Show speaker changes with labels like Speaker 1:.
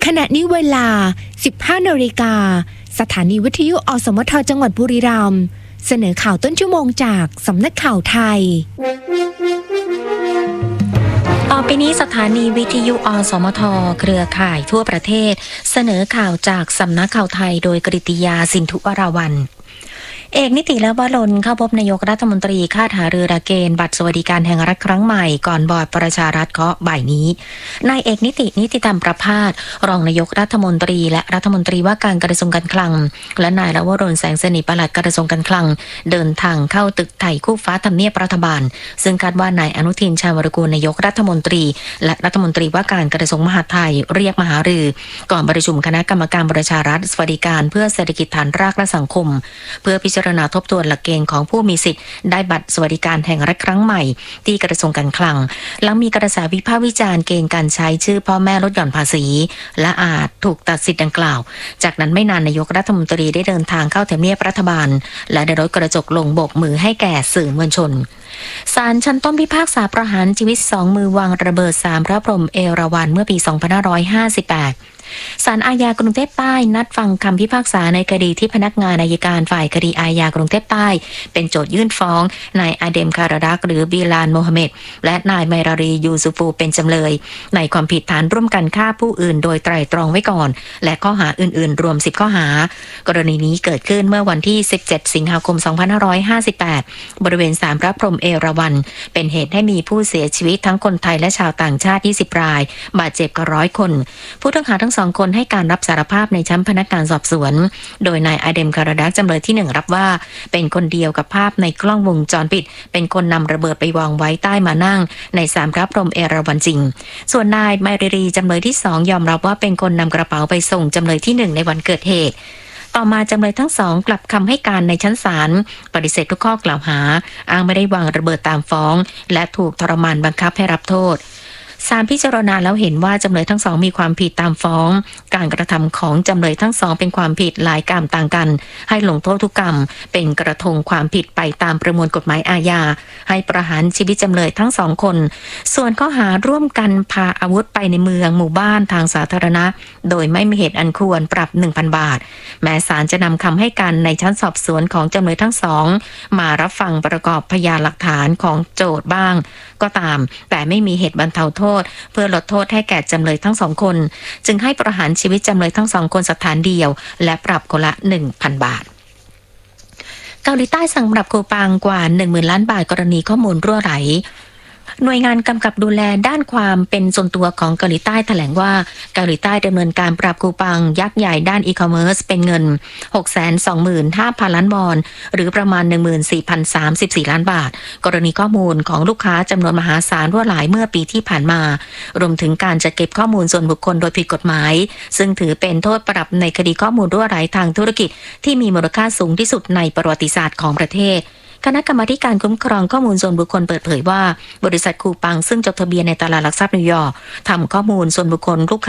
Speaker 1: ขณะนี้เวลา 15 นาฬิกาสถานีวิทยุอสมทจังหวัดบุรีรัมย์เสนอข่าวต้นชั่วโมงจากสำนักข่าวไทย
Speaker 2: ต่อไปนี้สถานีวิทยุอสมทเครือข่ายทั่วประเทศเสนอข่าวจากสำนักข่าวไทยโดยกฤติยาสินธุวราวัลย์เอกนิติและวรนเข้าพบนายกรัฐมนตรีคาดหารือหลักเกณฑ์บัตรสวัสดิการแห่งรัฐครั้งใหม่ก่อนบอร์ดประชารัฐเคาะบ่ายนี้นายเอกนิติธรรมประภาสรองนายกรัฐมนตรีและรัฐมนตรีว่าการกระทรวงการคลังและนายละวรนแสงสนิทปลัดกระทรวงการคลังเดินทางเข้าตึกไทยคู่ฟ้าทำเนียบรัฐบาลซึ่งคาดว่านายอนุทินชาญวรกูลนายกรัฐมนตรีและรัฐมนตรีว่าการกระทรวงมหาดไทยเรียกมาหารือก่อนประชุมคณะกรรมการประชารัฐสวัสดิการเพื่อเศรษฐกิจฐานรากและสังคมเพื่อพิจารณาทบทวนหลักเกณฑ์ของผู้มีสิทธิ์ได้บัตรสวัสดิการแห่งรัฐครั้งใหม่ที่กระทรวงการคลังหลังมีกระแสวิพากษ์วิจารณ์เกณฑ์การใช้ชื่อพ่อแม่ลดหย่อนภาษีและอาจถูกตัดสิทธิ์ดังกล่าวจากนั้นไม่นานนายกรัฐมนตรีได้เดินทางเข้าทำเนียบรัฐบาลและได้รถกระจกลงโบกมือให้แก่สื่อมวลชนศาลชั้นต้นพิพากษาประหารชีวิต2มือวางระเบิด3พระพรหมเอราวัณเมื่อปี2558ศาลอาญากรุงเทพใต้นัดฟังคำพิพากษาในคดีที่พนักงานอัยการฝ่ายคดีอาญากรุงเทพใต้เป็นโจทยื่นฟ้องนายอาเดมคาราดักหรือบิลานโมฮัมเหม็ดและนายไมรารียูซุฟูเป็นจำเลยในความผิดฐานร่วมกันฆ่าผู้อื่นโดยไตร่ตรองไว้ก่อนและข้อหาอื่นๆรวม10ข้อหากรณีนี้เกิดขึ้นเมื่อวันที่17สิงหาคม2558บริเวณศาลพระพรหมเอราวัณเป็นเหตุให้มีผู้เสียชีวิตทั้งคนไทยและชาวต่างชาติ20รายบาดเจ็บกว่า100คนผู้ต้องหาทั้ง2คนให้การรับสารภาพในชั้นพนักงานสอบสวนโดยนายอาเดมคาราดักจำเลยที่1รับว่าเป็นคนเดียวกับภาพในกล้องวงจรปิดเป็นคนนำระเบิดไปวางไว้ใต้มานั่งในศาลพระพรหมเอราวัณจริงส่วนนายไมรารีจำเลยที่2ยอมรับว่าเป็นคนนำกระเป๋าไปส่งจำเลยที่1ในวันเกิดเหตุต่อมาจำเลยทั้งสองกลับคำให้การในชั้นศาลปฏิเสธทุกข้อกล่าวหาอ้างไม่ได้วางระเบิดตามฟ้องและถูกทรมานบังคับให้รับโทษศาลพิจารณาแล้วเห็นว่าจำเลยทั้งสองมีความผิดตามฟ้องการกระทำของจำเลยทั้งสองเป็นความผิดหลายกรรมต่างกันให้ลงโทษทุกกรรมเป็นกระทงความผิดไปตามประมวลกฎหมายอาญาให้ประหารชีวิตจำเลยทั้งสองคนส่วนข้อหาร่วมกันพาอาวุธไปในเมืองหมู่บ้านทางสาธารณะโดยไม่มีเหตุอันควรปรับ 1,000 บาทแม้ศาลจะนำคำให้การในชั้นสอบสวนของจำเลยทั้งสองมารับฟังประกอบพยานหลักฐานของโจทก์บ้างก็ตามแต่ไม่มีเหตุบรรเทาโทษเพื่อลดโทษให้แก่จำเลยทั้งสองคนจึงให้ประหารชีวิตจำเลยทั้งสองคนสถานเดียวและปรับคนละ 1,000 บาทเกาหลีใต้สั่งปรับคูปังกว่า 10,000 ล้านบาทกรณีข้อมูลรั่วไหลหน่วยงานกำกับดูแลด้านความเป็นส่วนตัวของเกาหลีใต้แถลงว่าเกาหลีใต้ดำเนินการปรับคูปังยักษ์ใหญ่ด้านอีคอมเมิร์ซเป็นเงิน 625,000 ล้านวอนหรือประมาณ 14,034 ล้านบาทกรณีข้อมูลของลูกค้าจำนวนมหาศาลรั่วไหลเมื่อปีที่ผ่านมารวมถึงการจัดเก็บข้อมูลส่วนบุคคลโดยผิดกฎหมายซึ่งถือเป็นโทษปรับในคดีข้อมูลรั่วไหลทางธุรกิจที่มีมูลค่าสูงที่สุดในประวัติศาสตร์ของประเทศคณะกรรมาธิการคุ้มครองข้อมูลส่วนบุคคลเปิดเผยว่าบริษัทคูปังซึ่งจดทะเบียนในตลาดหลักทรัพย์นิวยอร์กทำข้อมูลส่วนบุคคลลูกค้า